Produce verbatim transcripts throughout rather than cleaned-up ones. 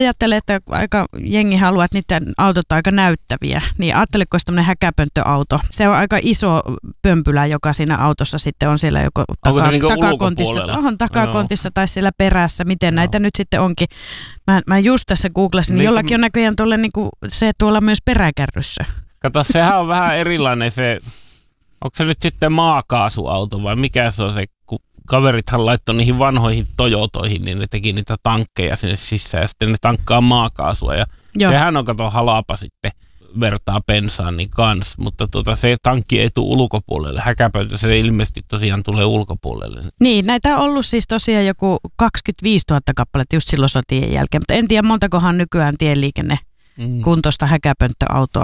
ajattelen, että aika jengi haluaa, että niiden autot on aika näyttäviä. Niin ajatteliko, että tämmöinen häkäpönttöauto. Se on aika iso pömpylä, joka siinä autossa sitten on siellä joko taka, niinku takakontissa. On takakontissa no. tai siellä perässä. Miten no. näitä nyt sitten onkin. Mä, mä just tässä googlasin, niin, niin jollakin on näköjään tuolla niinku se tuolla myös peräkärryssä. Kato, sehän on vähän erilainen se, onko se nyt sitten maakaasuauto vai mikä se on se, kun kaverithan laittoi niihin vanhoihin Toyotoihin, niin ne teki niitä tankkeja sinne sisään ja sitten ne tankkaa maakaasua ja Joo. sehän on, kato, halapa sitten vertaa bensaan niin kans, mutta tuota, se tankki ei tule ulkopuolelle, häkäpöytä se ilmeisesti tosiaan tulee ulkopuolelle. Niin, näitä on ollut siis tosiaan joku kaksikymmentäviisituhatta kappaletta just silloin sotien jälkeen, mutta en tiedä montakohan nykyään tieliikenne mm. kuntoista häkäpönttöautoa.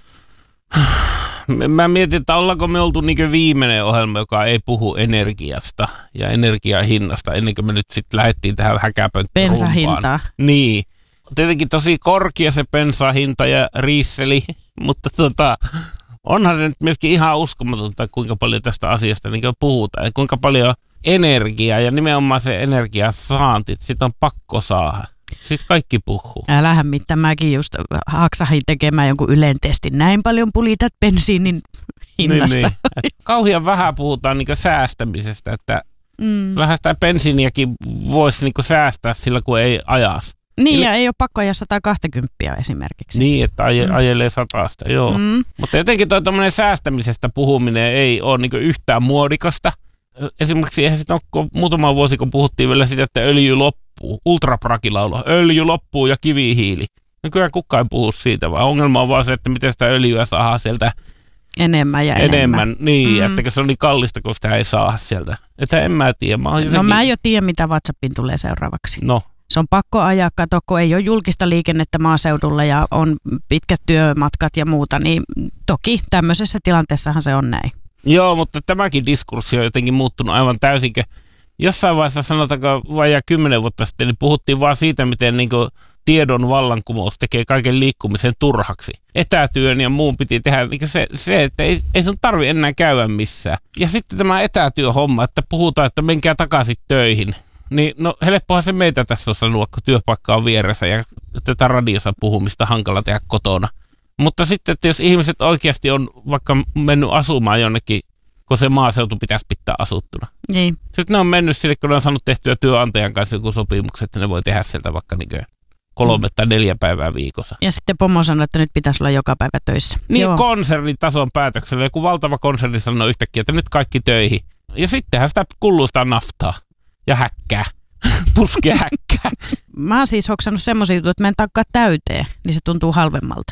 Mä mietin, että ollaanko me oltu niin viimeinen ohjelma, joka ei puhu energiasta ja energiahinnasta ennen kuin me nyt sitten lähdettiin tähän häkäpönttörumpaan. Bensahintaa. Niin. Tietenkin tosi korkea se bensahinta ja riisseli, mutta tota, onhan se nyt myöskin ihan uskomatonta, kuinka paljon tästä asiasta niin puhutaan. Ja kuinka paljon energiaa ja nimenomaan se energiasaanti, sitä on pakko saada. Sitten kaikki puhuu. Älähän mitään, mäkin just haksahin tekemään jonkun Ylen testin. Näin paljon pulitat bensiinin hinnasta. Niin, niin. Kauhean vähän puhutaan niin säästämisestä, että mm. vähän sitä bensiiniäkin voisi niin säästää sillä, kun ei ajas. Niin, Eli... ja ei ole pakko ajaa sata kaksikymmentä esimerkiksi. Niin, että aj- mm. ajelee satasta, joo. Mm. Mutta jotenkin tuo tämmöinen säästämisestä puhuminen ei ole niin yhtään muodikasta. Esimerkiksi eihän sitä ole muutama vuosi, kun puhuttiin vielä sitä, että öljy loppuu. Ultraprakilaulo. Öljy loppuu ja kivihiili. Nykyään kukaan ei puhu siitä, vaan ongelma on vaan se, että miten sitä öljyä saa sieltä enemmän ja enemmän. enemmän. Niin, mm. että se on niin kallista, kun sitä ei saa sieltä. Että en mä tiedä. Mä jotenkin... No mä en jo tiedä, mitä WhatsAppiin tulee seuraavaksi. No. Se on pakko ajaa, kato, kun ei ole julkista liikennettä maaseudulla ja on pitkät työmatkat ja muuta, niin toki tämmöisessä tilanteessahan se on näin. Joo, mutta tämäkin diskurssi on jotenkin muuttunut aivan täysinkö. Jossain vaiheessa, sanotaanko vajaa kymmenen vuotta sitten, niin puhuttiin vaan siitä, miten niin kuin tiedon vallankumous tekee kaiken liikkumisen turhaksi. Etätyön ja muun piti tehdä niin se, se, että ei, ei sun tarvi enää käydä missään. Ja sitten tämä etätyöhomma, että puhutaan, että menkää takaisin töihin. Niin no helppohan se meitä tässä on sanonut, kun työpaikka on vieressä ja tätä radiossa puhumista hankala tehdä kotona. Mutta sitten, että jos ihmiset oikeasti on vaikka mennyt asumaan jonnekin, kun se maaseutu pitäisi pitää asuttuna. Niin. Sitten ne on mennyt sille, kun ne on saanut tehtyä työnantajan kanssa joku sopimukset, että ne voi tehdä sieltä vaikka niin kolme tai neljä päivää viikossa. Ja sitten pomo sanoo, että nyt pitäisi olla joka päivä töissä. Niin, Joo. konsernitason päätöksellä. Joku valtava konserni sanoo yhtäkkiä, että nyt kaikki töihin. Ja sittenhän sitä kulluu sitä naftaa ja häkkää. Puskee häkkää. Mä oon siis hoksannut semmoisia juttuja, että mä en tankkaa täyteen, niin se tuntuu halvemmalta.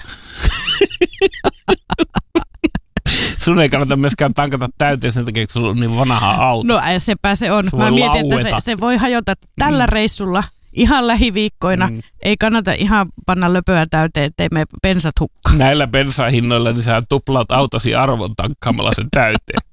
Sun ei kannata myöskään tankata täyteen sen takia, kun sulla on niin vanha auto. No sepä se on. Se mä mietin, että se, se voi hajota tällä mm. reissulla ihan lähiviikkoina. Mm. Ei kannata ihan panna löpöä täyteen, ettei me bensat hukkaa. Näillä bensahinnoilla niin sä tuplaat autosi arvon tankkaamalla sen täyteen.